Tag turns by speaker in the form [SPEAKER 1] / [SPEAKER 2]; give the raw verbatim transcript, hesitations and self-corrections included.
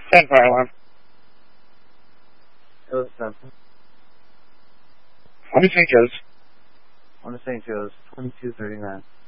[SPEAKER 1] Stand fire alarm.
[SPEAKER 2] It was something.
[SPEAKER 1] On to Saint Joe's.
[SPEAKER 2] On to Saint Joe's, twenty-two thirty-nine.